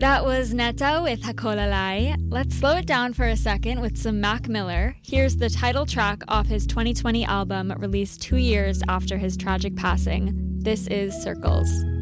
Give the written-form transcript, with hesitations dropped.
That was Netta with Hakolalai. Let's slow it down for a second with some Mac Miller. Here's the title track off his 2020 album, released 2 years after his tragic passing. This is Circles.